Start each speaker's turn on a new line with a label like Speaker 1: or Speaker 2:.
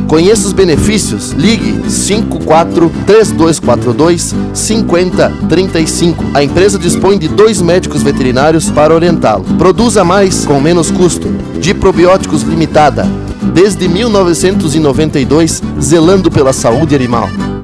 Speaker 1: Conheça os benefícios. Ligue 54-3242-5035. A empresa dispõe de 2 médicos veterinários para orientá-lo. Produza mais com menos custo. Diprobióticos Limitada. Desde 1992, zelando pela saúde animal.